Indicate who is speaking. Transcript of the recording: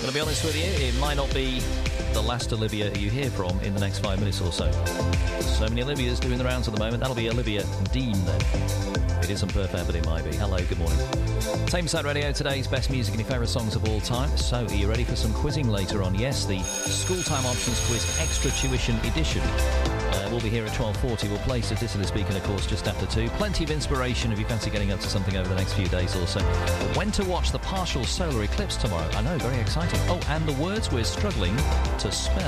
Speaker 1: to be honest with you, it might not be the last Olivia you hear from in the next 5 minutes or so. So many Olivias doing the rounds at the moment. That'll be Olivia Dean then. It isn't perfect, but it might be. Hello, good morning. Tameside Radio, today's best music and your favourite songs of all time. So, are you ready for some quizzing later on? Yes, the School Time Options Quiz Extra Tuition Edition. We'll be here at 12:40. We'll play Statistically Speaking, of course, just after 2. Plenty of inspiration if you fancy getting up to something over the next few days or so. When to watch the partial solar eclipse tomorrow. I know, very exciting. Oh, and the words we're struggling to spell.